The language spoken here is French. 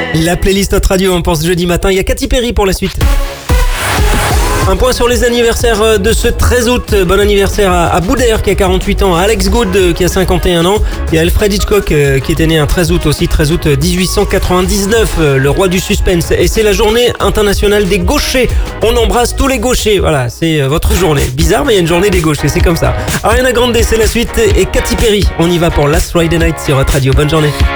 La playlist Hot Radio, on pense jeudi matin. Il y a Katy Perry pour la suite. Un point sur les anniversaires de ce 13 août. Bon anniversaire à Boudère qui a 48 ans, à Alex Good qui a 51 ans et à Alfred Hitchcock qui était né un 13 août aussi, 13 août 1899, le roi du suspense. Et c'est la journée internationale des gauchers. On embrasse tous les gauchers. Voilà, c'est votre journée. Bizarre, mais il y a une journée des gauchers, c'est comme ça. Ariana Grande, c'est la suite et Katy Perry. On y va pour Last Friday Night sur Hot Radio. Bonne journée.